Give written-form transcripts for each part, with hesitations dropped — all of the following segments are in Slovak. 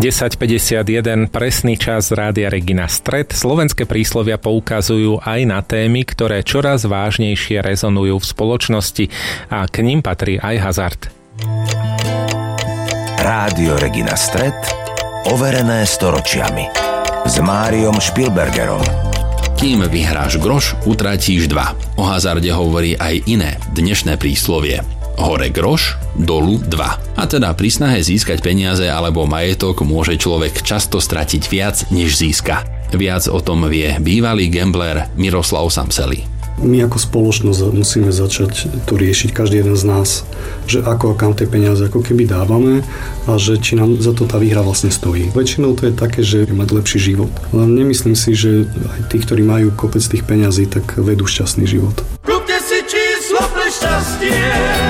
10:51, presný čas Rádia Regina Stred. Slovenské príslovia poukazujú aj na témy, ktoré čoraz vážnejšie rezonujú v spoločnosti a k nim patrí aj hazard. Rádio Regina Stred, overené storočiami. S Máriom Špilbergerom. Kým vyhráš groš, utratíš 2. O hazarde hovorí aj iné dnešné príslovie. Hore groš, dolu 2. A teda pri snahe získať peniaze alebo majetok môže človek často stratiť viac, než získa. Viac o tom vie bývalý gambler Miroslav Samseli. My ako spoločnosť musíme začať to riešiť, každý jeden z nás, že ako a kam tie peniaze ako keby dávame a že či nám za to tá výhra vlastne stojí. Väčšinou to je také, že mať lepší život. Len nemyslím si, že aj tí, ktorí majú kopec tých peňazí, tak vedú šťastný život. Kúpte si číslo pre šťastie,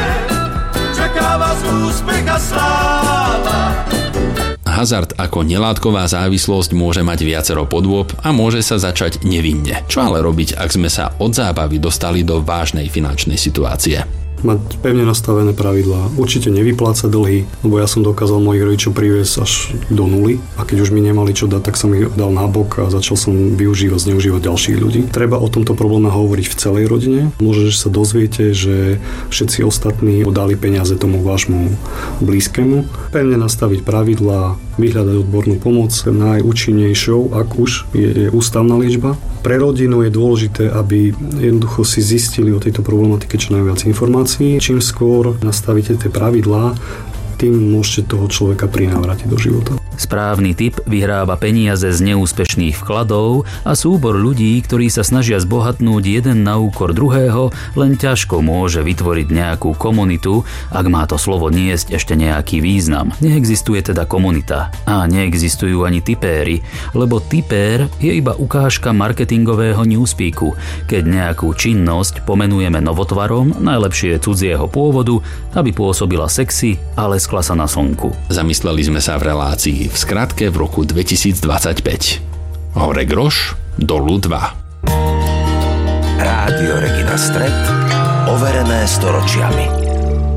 čaká vás úspech a sláva. Hazard ako nelátková závislosť môže mať viacero podôb a môže sa začať nevinne. Čo ale robiť, ak sme sa od zábavy dostali do vážnej finančnej situácie? Mať pevne nastavené pravidlá. Určite nevyplácať dlhy, lebo ja som dokázal mojich rodičov priviesť až do nuly a keď už mi nemali čo dať, tak som ich dal nabok a začal som zneužívať ďalších ľudí. Treba o tomto probléme hovoriť v celej rodine. Možno, že sa dozviete, že všetci ostatní dali peniaze tomu vášmu blízkemu. Pevne nastaviť pravidlá, vyhľadať odbornú pomoc. Najúčinnejšou, ak už, je ústavná liečba. Pre rodinu je dôležité, aby jednoducho si zistili o tejto problematike čo najviac informácií. Čím skôr nastavíte tie pravidlá, tým môžete toho človeka prinávrátiť do života. Správny typ vyhráva peniaze z neúspešných vkladov a súbor ľudí, ktorí sa snažia zbohatnúť jeden na úkor druhého, len ťažko môže vytvoriť nejakú komunitu, ak má to slovo niesť ešte nejaký význam. Neexistuje teda komunita a neexistujú ani tipéri, lebo tipér je iba ukážka marketingového newspeaku, keď nejakú činnosť pomenujeme novotvarom, najlepšie cudzieho pôvodu, aby pôsobila sexy, ale skla sa na slnku. Zamysleli sme sa v relácii v skratke v roku 2025. Hore groš, dolu 2. Rádio Regina Stred, overené storočiami.